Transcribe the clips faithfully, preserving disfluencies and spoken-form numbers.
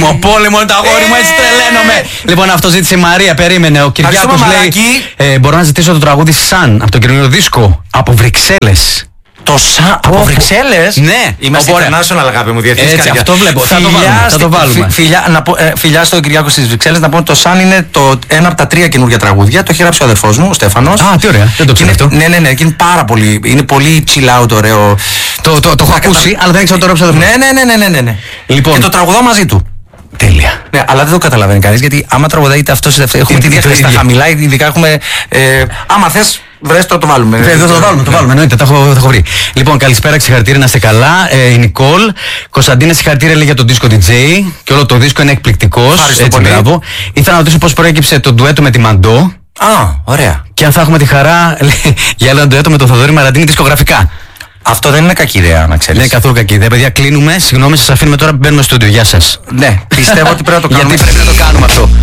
πόλεμο, πόλεμο είναι το αγόρι μου, έτσι τρελαίνομαι. Λοιπόν, αυτό ζήτησε η Μαρία, περίμενε. Ο Κυριάκος λέει: ε, μπορώ να ζητήσω το τραγούδι Σαν από το καινούριο δίσκο από Βρυξέλλες. Το Σαν από Βρυξέλλες. Ναι, είμαστε international, αγάπη μου, διεθνής καρδιά. Αυτό βλέπω. Θα το βάλουμε. Θα το βάλουμε. Φιλιά, να πω, ε, φιλιά στον Κυριάκο στις Βρυξέλλες. Να πω ότι το Σαν είναι το, ένα από τα τρία καινούργια τραγούδια. Το έχει γράψει ο αδερφός μου, ο Στέφανος. Α, τι ωραία. Δεν το ξέρω αυτό. Ναι, ναι, ναι. Και είναι πάρα πολύ. Είναι πολύ chill out, ωραίο. Το, το, το έχω ακούσει, αλλά δεν ξέρω το ρόψα. Ναι, ναι, ναι, ναι, ναι, ναι. Λοιπόν. Και το τραγουδάω μαζί του. Τέλεια. Ναι, αλλά δεν το καταλαβαίνει κανείς, γιατί άμα τραγουδάει είτε αυτός είτε αυτό, έχουμε τη διεύθυνση στα χαμηλά, ειδικά έχουμε. Ε, άμα θες, βρες το, το βάλουμε. Δεν το βάλουμε, το βάλουμε, εννοείται, το έχω, το έχω βρει. Λοιπόν, καλησπέρα, συγχαρητήρια, να είστε καλά. Ε, η Νικόλ. Κωνσταντίνα, συγχαρητήρια λέει για τον δίσκο ντι τζέι. Και όλο το δίσκο είναι εκπληκτικό. Έτσι, μπράβο. Ήθελα να ρωτήσω πώς προέκυψε το ντουέτο με τη Μαντό. Α, ωραία. Και αν θα έχουμε τη χαρά λέει, για ένα ντουέτο με τον Θοδωρή Μαραντίνη δισκογραφικά. Αυτό δεν είναι κακή ιδέα, να ξέρεις. Δεν είναι καθόλου κακή ιδέα. Παιδιά, κλείνουμε. Συγγνώμη, σας αφήνουμε τώρα που μπαίνουμε στο στούντιο. Γεια σας. Ναι, πιστεύω ότι πρέπει να το κάνουμε. Γιατί πρέπει να το κάνουμε αυτό.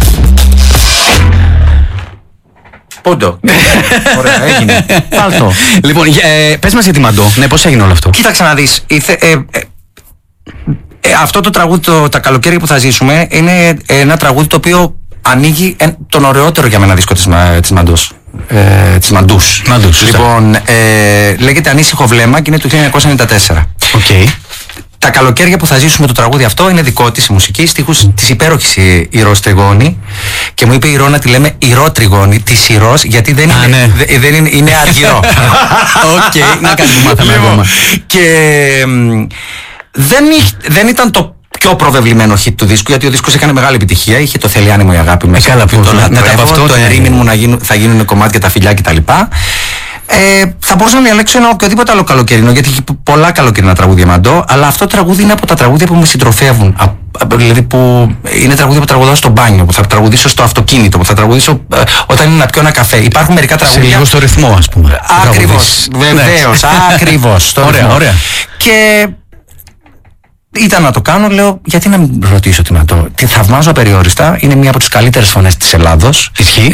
Πόντο. Ωραία, έγινε. Πάλτο. Λοιπόν, ε, πες μας για τη Μαντό. Ναι, πώς έγινε όλο αυτό. Κοίταξε να δεις. Ήθε, ε, ε, ε, αυτό το τραγούδι, το, τα καλοκαίρια που θα ζήσουμε, είναι ένα τραγούδι το οποίο ανοίγει ε, τον ωραιότερο για μένα δίσκο της, της Μαντός. Ε, της Μαντούς. Μαντούς. Λοιπόν, ε, λέγεται Ανήσυχο Βλέμμα και είναι του χίλια εννιακόσια ενενήντα τέσσερα. Okay. Τα καλοκαίρια που θα ζήσουμε το τραγούδι αυτό είναι δικό της η μουσική, στίχους της υπέροχης Ηρώς Τριγώνη. Και μου είπε η Ηρώ να τη λέμε Ηρώ Τριγώνη, της Ηρώς, γιατί δεν, Α, είναι, ναι. δε, δεν είναι, είναι αργυρό. Οκ, okay, να κάνεις που μάθαμε ακόμα. Και μ, δεν, δεν ήταν το πιο προβεβλημένο hit του δίσκου, γιατί ο δίσκος έκανε μεγάλη επιτυχία. Είχε το Θέλει άνεμο η αγάπη μέσα. Καλά, το λατρεύω, το ερήμην μου να γίνουν, θα γίνουν κομμάτια τα φιλιά κτλ. Ε, θα μπορούσα να διαλέξω ένα οποιοδήποτε άλλο καλοκαιρινό, γιατί έχει πολλά καλοκαιρινά τραγούδια Μαντό, αλλά αυτό το τραγούδι είναι από τα τραγούδια που με συντροφεύουν. Α, δηλαδή που είναι τραγούδια που τραγουδάω στο μπάνιο, που θα τραγουδήσω στο αυτοκίνητο, που θα τραγουδήσω ε, όταν είναι να πιω ένα καφέ. Υπάρχουν μερικά τραγούδια. Σε λίγο στο ρυθμό, ας πούμε. Ακριβώς. Βεβαίως. Ακριβώς. Ωραία, ωραία. Και ήταν να το κάνω, λέω, γιατί να μην ρωτήσω τι να το. Τη θαυμάζω απεριόριστα. Είναι μία από τις καλύτερες φωνές της Ελλάδος. Ισχύει.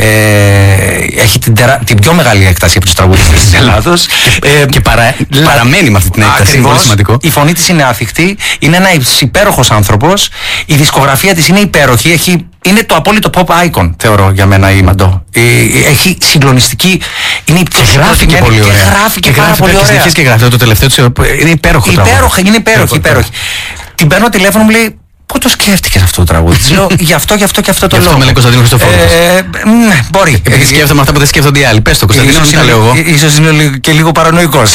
Ε, έχει την, τερα... την πιο μεγάλη έκταση από τους τραγουδιστές της Ελλάδος. ε, και παρα... παραμένει με αυτή την έκταση. Ακριβώς. Είναι πολύ σημαντικό. Η φωνή της είναι άθικτη. Είναι ένας υπέροχος άνθρωπος. Η δισκογραφία της είναι υπέροχη. Έχει... Είναι το απόλυτο pop icon, θεωρώ, για μένα η Μαντό. Έχει συγκλονιστική. Είναι και γράφει και πολύ ωραία. Και γράφει και, και πάρα πολύ ωραία. Και γράφει το τελευταίο της. Είναι υπέροχο. Υπέροχο, είναι υπέροχη, υπέροχη. Την παίρνω τηλέφωνο, μου λέει, πού το σκέφτηκες αυτό το τραγούδι. Της λέω, γι' αυτό, γι' αυτό και αυτό το λόγο. Αυτό με λέει Κωνσταντίνο Χριστοφόρου. Ναι, μπορεί. Επειδή σκέφτομαι αυτά που δεν σκέφτονται οι άλλοι. Πες το, Κωνσταντίνο, μην τα λέω εγώ. Ίσως είναι και λίγο παρανοϊκός.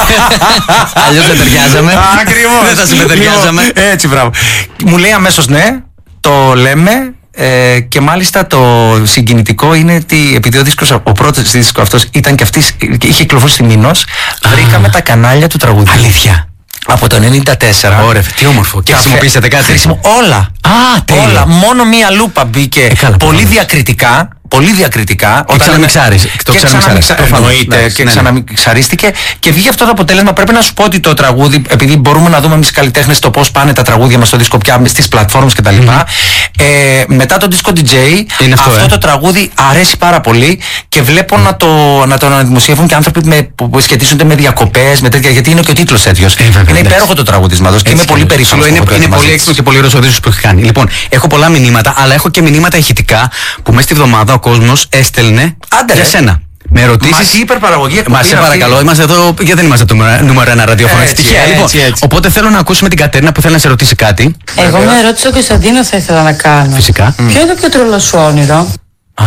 Αλλιώς δεν ταιριάζαμε. Ακριβώς. Δεν θα συμπεταιριάζαμε. Έτσι, μπράβο. Μου λέει αμέσως ναι, το λέμε. Ε, και μάλιστα το συγκινητικό είναι ότι επειδή ο δίσκος, ο πρώτος δίσκος αυτός ήταν και αυτής, είχε κυκλοφορήσει στη Μήνος, βρήκαμε τα κανάλια του τραγουδιού. Αλήθεια. Από το ενενήντα τέσσερα. Ωραία, τι όμορφο. Και χρησιμοποιήσατε κάτι. Χρησιμο... Όλα. Α, τέλεια. Όλα. Μόνο μία λούπα μπήκε. Ε, καλά, πολύ διακριτικά. Πολύ διακριτικά. Και ξαναμιξάρεις. Το ξαναμιξάρεις. Και ξαναμιξαρίστηκε. Και βγήκε αυτό το αποτέλεσμα. Πρέπει να σου πω ότι το τραγούδι, επειδή μπορούμε να δούμε εμείς καλλιτέχνες το πώς πάνε τα τραγούδια μας στο δίσκο πια στις πλατφόρμες κτλ. Mm-hmm. Ε, μετά το δίσκο ντι τζέι, αυτό, αυτό ε. το τραγούδι αρέσει πάρα πολύ και βλέπω mm. να το, να το αναδημοσιεύουν και άνθρωποι με, που σχετίζονται με διακοπές, με τέτοια, γιατί είναι και ο τίτλος τέτοιος. Ε, είναι υπέροχο το τραγούδι της Μαντός και είμαι πολύ περήφανος. Είναι, είναι πολύ έξυπνο και πολύ ωραίος ο δίσκος που έχει κάνει. Λοιπόν, έχω πολλά μηνύματα, αλλά έχω και μηνύματα ηχητικά που μέσα στη βδομάδα ο κόσμος έστελνε Άντε, για σένα. Με ερωτήσεις. Μας η υπερπαραγωγή. Μας σε παρακαλώ, αυτή. Είμαστε εδώ, γιατί δεν είμαστε το νούμερο ένα ραδιόφωνο. Τυχαία. Λοιπόν, έτσι, έτσι. Οπότε θέλω να ακούσουμε την Κατέρινα που θέλει να σε ρωτήσει κάτι. Εγώ μια ερώτηση στον Κωνσταντίνο θα ήθελα να κάνω. Φυσικά. Mm. Ποιο είναι το πιο τρελό σου όνειρο? Α,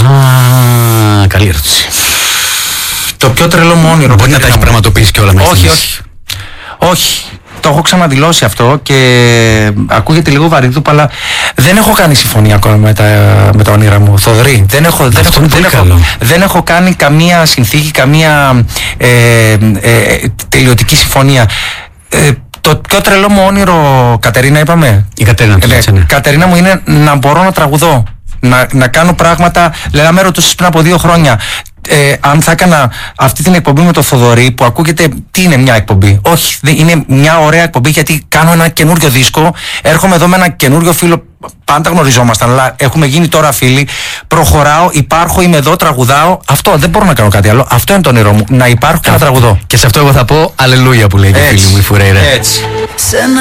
καλή ερώτηση. Το πιο τρελό μου όνειρο. Μπορεί να τα έχει πραγματοποιήσει και όλα μέσα. Όχι, όχι. Όχι. Το έχω ξαναδηλώσει αυτό και ακούγεται λίγο βαρύδουπα, αλλά δεν έχω κάνει συμφωνία ακόμα με τα, με τα όνειρα μου. Θοδωρή, δεν έχω, δεν έχω, δεν έχω, δεν έχω κάνει καμία συνθήκη, καμία ε, ε, ε, τελειωτική συμφωνία. Ε, το πιο τρελό μου όνειρο, Κατερίνα, είπαμε. Η Κατερίνα, ε, ναι, ναι. Κατερίνα μου είναι να μπορώ να τραγουδώ. Να, να κάνω πράγματα. Λέγαμε ρωτήσεις πριν από δύο χρόνια. Ε, αν θα έκανα αυτή την εκπομπή με το Θοδωρή που ακούγεται, τι είναι μια εκπομπή? Όχι, είναι μια ωραία εκπομπή γιατί κάνω ένα καινούριο δίσκο. Έρχομαι εδώ με ένα καινούριο φίλο. Πάντα γνωριζόμασταν, αλλά έχουμε γίνει τώρα φίλοι. Προχωράω, υπάρχω, είμαι εδώ, τραγουδάω. Αυτό δεν μπορώ να κάνω κάτι άλλο. Αυτό είναι το όνειρό μου. Να υπάρχω και να τραγουδώ. Και σε αυτό εγώ θα πω αλληλούια που λέει και η φίλη μου η Φουρέιρα. Έτσι.